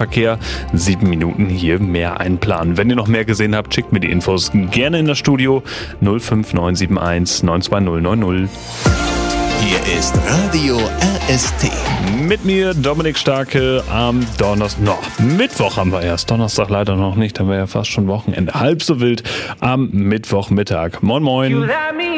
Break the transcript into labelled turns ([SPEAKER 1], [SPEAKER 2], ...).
[SPEAKER 1] Verkehr 7 Minuten hier mehr einplanen. Wenn ihr noch mehr gesehen habt, schickt mir die Infos gerne in das Studio 05971 92090.
[SPEAKER 2] Hier ist Radio RST.
[SPEAKER 1] Mit mir Dominik Starke am Donnerstag. Mittwoch haben wir erst. Donnerstag leider noch nicht. Da wäre ja fast schon Wochenende. Halb so wild am Mittwochmittag. Moin moin.